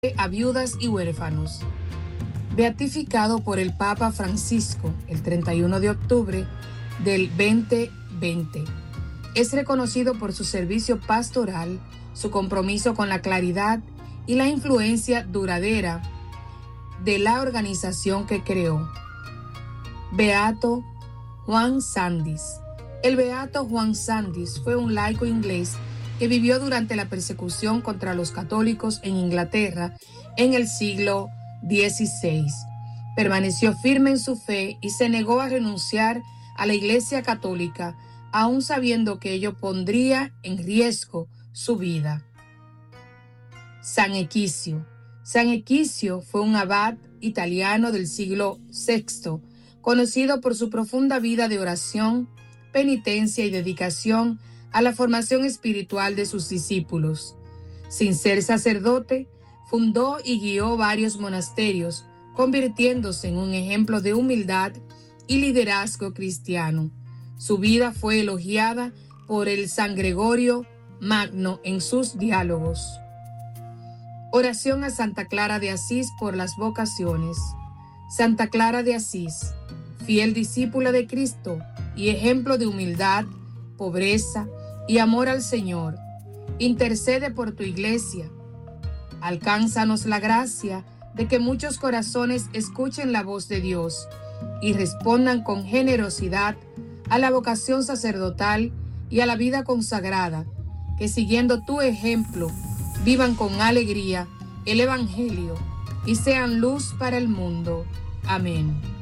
a viudas y huérfanos. Beatificado por el Papa Francisco el 31 de octubre del 2020. Es reconocido por su servicio pastoral, su compromiso con la claridad y la influencia duradera de la organización que creó. Beato Juan Sandys. El Beato Juan Sandys fue un laico inglés que vivió durante la persecución contra los católicos en Inglaterra en el siglo XVI. Permaneció firme en su fe y se negó a renunciar a la Iglesia Católica, aun sabiendo que ello pondría en riesgo su vida. San Equisio. San Equisio fue un abad italiano del siglo VI, conocido por su profunda vida de oración, penitencia y dedicación a la formación espiritual de sus discípulos. Sin ser sacerdote, fundó y guió varios monasterios, convirtiéndose en un ejemplo de humildad y liderazgo cristiano. Su vida fue elogiada por el San Gregorio Magno en sus diálogos. Oración a Santa Clara de Asís por las vocaciones. Santa Clara de Asís, fiel discípula de Cristo y ejemplo de humildad, pobreza y amor al Señor, intercede por tu iglesia. Alcánzanos la gracia de que muchos corazones escuchen la voz de Dios y respondan con generosidad a la vocación sacerdotal y a la vida consagrada, que siguiendo tu ejemplo vivan con alegría el Evangelio y sean luz para el mundo. Amén.